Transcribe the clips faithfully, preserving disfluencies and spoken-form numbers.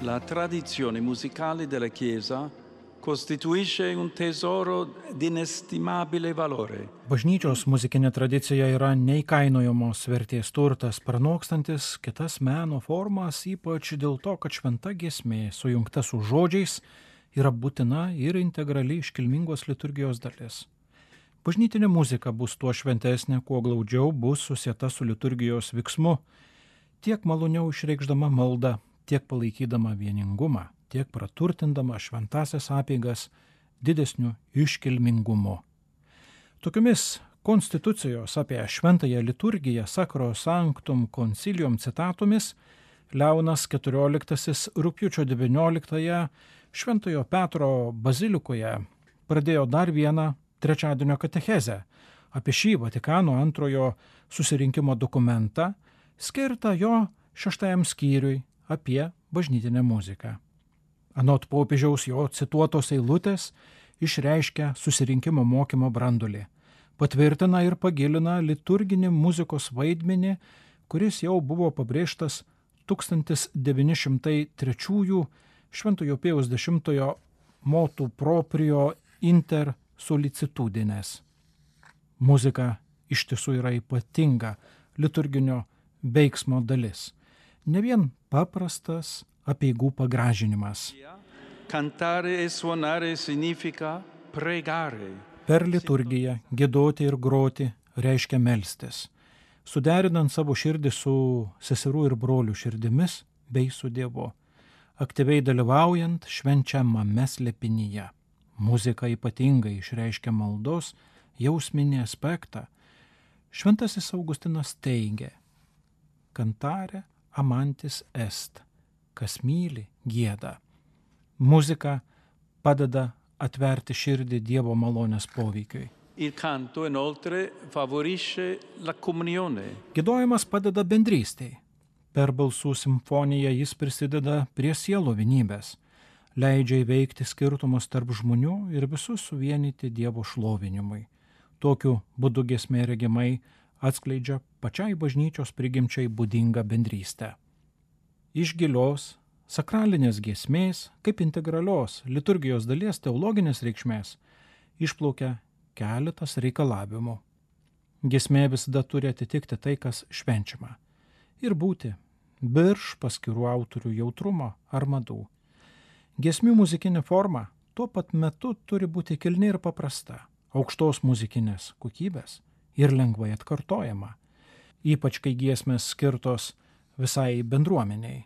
La tradizione musicale della Chiesa costituisce un tesoro di inestimabile valore. Bažnyčios muzikinė tradicija yra neįkainojamos vertės turtas, pranokstantis kitas meno formas, ypač dėl to, kad šventa giesmė, sujungta su žodžiais, yra būtina ir integrali iškilmingos liturgijos dalis. Bažnytinė muzika bus tuo šventesnė, kuo glaudžiau bus susieta su liturgijos vyksmu, tiek maloniau išreikšdama maldą, tiek palaikydama vieningumą, tiek praturtindama šventasias apeigas didesniu iškilmingumu. Tokiomis konstitucijos apie šventąją liturgiją Sacro Sanctum Concilium citatomis Leonas keturioliktasis rugpjūčio devynioliktąją Šventojo Petro bazilikoje pradėjo dar vieną trečiadienio katechezę apie šį Vatikano antrojo susirinkimo dokumentą, skirtą jo šeštajam skyriui apie bažnytinę muziką. Anot popiežiaus jo cituotos eilutės išreiškia susirinkimo mokymo brandulį, patvirtina ir pagilina liturginį muzikos vaidmenį, kuris jau buvo pabrėžtas tūkstantis devyni šimtai trečiųjų Šventojo Pėjaus dešimtojo motu proprio inter solicitudines. Muzika iš tiesų yra ypatinga liturginio veiksmo dalis, ne vien paprastas apeigų pagražinimas. Cantare e suonare significa pregare. Per liturgiją giedoti ir groti reiškia melstis, suderinant savo širdį su seserų ir brolių širdimis bei su Dievu, aktyviai dalyvaujant švenčiamame slėpinyje. Muzika ypatingai išreiškia maldos jausminį aspektą. Šventasis Augustinas teigia: cantare amantis est, kas myli, gieda. Muzika padeda atverti širdį Dievo malonės poveikiui. Il canto inoltre favorisce la comunione. Giedojimas padeda bendrystei. Per balsų simfoniją jis prisideda prie sielų vienybės, leidžia įveikti skirtumus tarp žmonių ir visus suvienyti Dievo šlovinimui. Tokiu būdu giesmė regimai atskleidžia pačiai bažnyčios prigimčiai būdingą bendrystę. Iš gilios sakralinės giesmės, kaip integralios liturgijos dalies teologinės reikšmės, išplaukia keletas reikalavimų. Giesmė visada turi atitikti tai, kas švenčiama, ir būti virš paskirų autorių jautrumo ar madų. Giesmių muzikinė forma tuo pat metu turi būti kilni ir paprasta, aukštos muzikinės kokybės ir lengvai atkartojama, ypač kai giesmės skirtos visai bendruomeniai.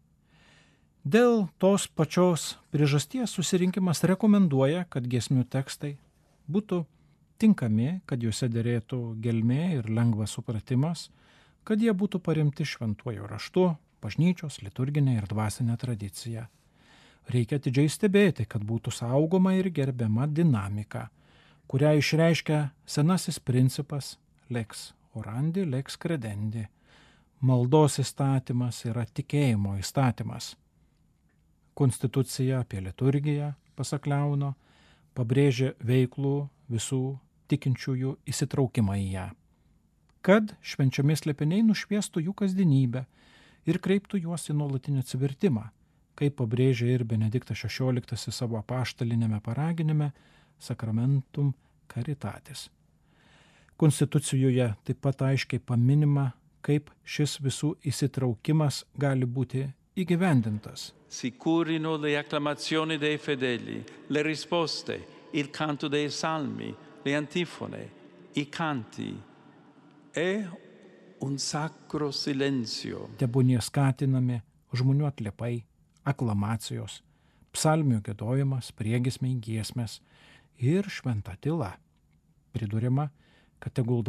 Dėl tos pačios priežasties susirinkimas rekomenduoja, kad giesmių tekstai būtų tinkami, kad juose derėtų gelmė ir lengvas supratimas, kad jie būtų paremti šventuoju raštu, bažnyčios, liturginė ir dvasinė tradicija. Reikia atidžiai stebėti, kad būtų saugoma ir gerbiama dinamika, kurią išreiškia senasis principas lex orandi, lex credendi. Maldos įstatymas yra tikėjimo įstatymas. Konstitucija apie liturgiją, pasak Leono, pabrėžia veiklų visų tikinčiųjų įsitraukimą į ją, kad švenčiami slėpiniai nušviestų jų kasdienybę ir kreiptų juos į nuolatinį atsivertimą, kaip pabrėžia ir Benediktas šešioliktasis savo apaštalinėme paraginime Sacramentum Caritatis. Konstitucijoje taip pat aiškiai paminima, kaip šis visų įsitraukimas gali būti įgyvendintas. Sicurino le acclamazioni dei fedeli, le risposte, il canto dei salmi, le antifone, i canti e un sacro silenzio. Tebūnie skatinami žmonių atliepai, aklamacijos, psalmių giedojimas, priegiesmiai, giesmės ir šventa tyla. Priduriama, kad tegul